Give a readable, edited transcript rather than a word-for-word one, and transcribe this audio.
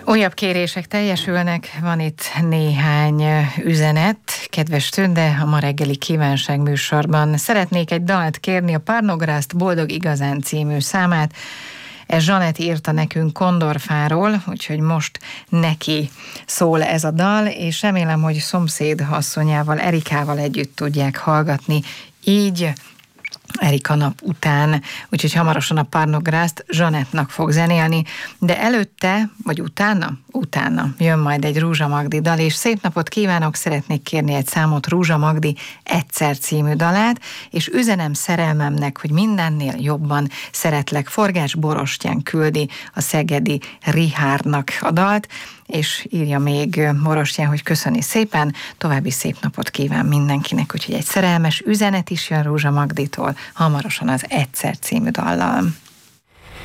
Újabb kérések teljesülnek, van itt néhány üzenet. Kedves Tünde, a ma reggeli kívánság műsorban szeretnék egy dalt kérni, a Párnográszt Boldog Igazán című számát. Ez Zsanett írta nekünk Kondorfáról, úgyhogy most neki szól ez a dal, és remélem, hogy szomszéd asszonyával, Erikával együtt tudják hallgatni. Így Erika nap után, úgyhogy hamarosan a Párnográszt Zsanettnak fog zenélni, de előtte, vagy utána jön majd egy Rúzsa Magdi dal, és szép napot kívánok, szeretnék kérni egy számot Rúzsa Magdi Egyszer című dalát, és üzenem szerelmemnek, hogy mindennél jobban szeretlek. Forgács Borostyán küldi a szegedi Rihárdnak a dalt, és írja még Borostyán, hogy köszöni szépen, további szép napot kíván mindenkinek, úgyhogy egy szerelmes üzenet is jön Rúzsa Magditól, hamarosan az Egyszer című dallal.